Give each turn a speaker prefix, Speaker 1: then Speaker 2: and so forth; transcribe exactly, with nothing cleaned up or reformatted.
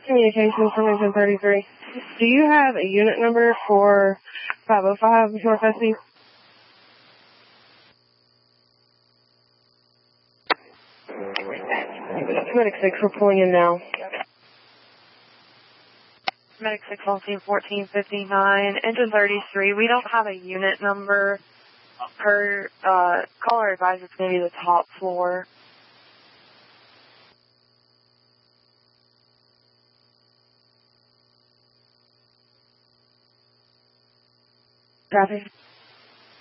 Speaker 1: Communications from engine thirty-three. Do you have a unit number for five oh five Northwest? Medic six, we're pulling in now.
Speaker 2: Medic six on scene fourteen fifty-nine, engine thirty-three. We don't have a unit number. Her uh, caller advised it's maybe the top floor.
Speaker 1: Copy.